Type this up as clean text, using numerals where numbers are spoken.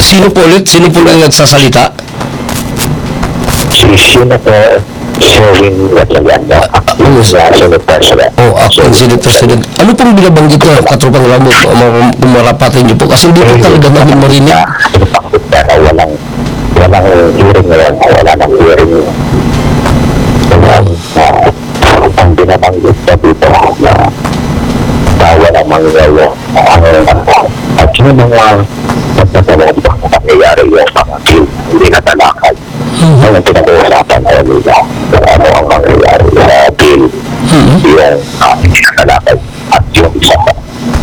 Sino po ulit? Sino po lang nagsasalita? Sino po Sherwin Gataganda, acting Senate President. O, acting Senate President. Ano pong binabanggit niyo, Katropang Ramo, kung marapatin niyo po? Kasi hindi po talaga namin marinig. Pero walang hearing ngayon, wala nang hearing. Ang binabanggit na dito na bawal ang mangyayari. At yung mga magtatanong ba kung nangyayari yung mga hindi natalakad. Ang pinag-uusapan ay nila kung ano ang mangyayari na bill yung hindi natalakad at yung isang